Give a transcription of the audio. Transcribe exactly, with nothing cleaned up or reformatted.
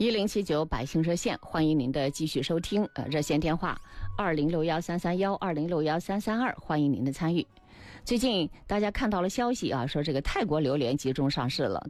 一零七九百姓热线，欢迎您的继续收听。呃，热线电话二零六幺三三幺二零六幺三三二，欢迎您的参与。最近大家看到了消息啊，说这个泰国榴莲集中上市了。